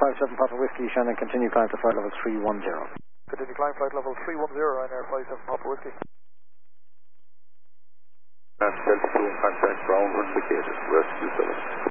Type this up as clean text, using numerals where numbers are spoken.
57 Papa Whiskey, Shannon, continue climb to flight level 310. Continue climb flight level 310, Ryanair 57 Papa Whiskey. Altitude contact ground indicated, rescue service.